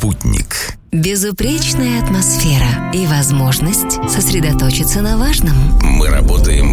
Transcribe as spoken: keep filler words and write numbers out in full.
Спутник. Безупречная атмосфера и возможность сосредоточиться на важном. Мы работаем